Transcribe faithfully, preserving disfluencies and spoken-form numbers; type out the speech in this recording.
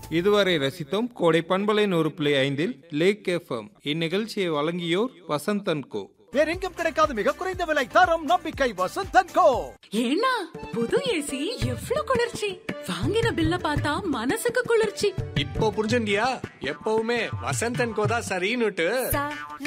இதுவரை ரசித்தோம் கோடை பண்பலை நூறு புள்ளி ஐந்தில் லேக் எஃப்எம். இந்நிகழ்ச்சியை வழங்கியோர் வசந்தன் கோ. வேறெங்கும் கிடைக்காத மிக குறைந்த விலை, தரம், நம்பிக்கை, வசந்தன் கோ. ஏன்னா புது ஏசி எவ்வளவு குளிர்ச்சி! வாங்கின பில்ல பார்த்தா மனசுக்கு குளிர்ச்சி. இப்போ புரிஞ்சுண்டியா? எப்பவுமே வசந்தன் கோ தான் சரின்னுட்டு.